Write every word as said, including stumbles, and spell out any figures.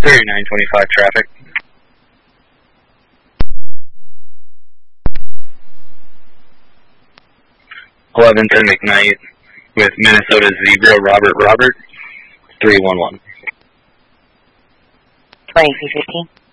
thirty-nine twenty-five traffic. eleven ten McKnight with Minnesota Zebra Robert Robert, three one one. twenty-three fifteen.